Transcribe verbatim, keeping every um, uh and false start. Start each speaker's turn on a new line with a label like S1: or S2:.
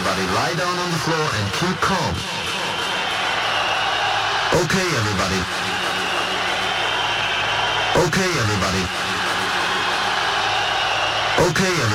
S1: everybody, lie down on the floor and keep calm. Okay, everybody. Okay, everybody.